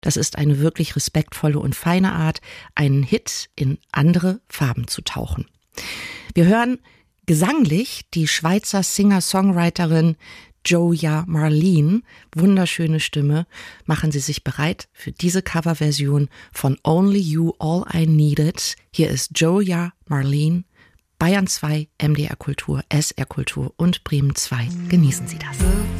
Das ist eine wirklich respektvolle und feine Art, einen Hit in andere Farben zu tauchen. Wir hören gesanglich die Schweizer Singer-Songwriterin Joja Marleen. Wunderschöne Stimme. Machen Sie sich bereit für diese Coverversion von Only You All I Needed. Hier ist Joja Marleen, Bayern 2, MDR Kultur, SR Kultur und Bremen 2. Genießen Sie das.